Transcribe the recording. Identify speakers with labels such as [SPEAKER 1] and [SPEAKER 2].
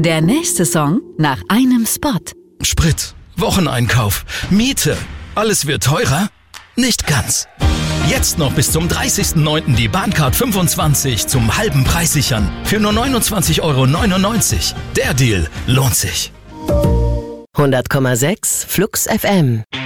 [SPEAKER 1] Der nächste Song nach einem Spot.
[SPEAKER 2] Sprit, Wocheneinkauf, Miete. Alles wird teurer? Nicht ganz. Jetzt noch bis zum 30.09. die Bahncard 25 zum halben Preis sichern. Für nur 29,99 €. Der Deal lohnt sich.
[SPEAKER 3] 100,6 Flux FM.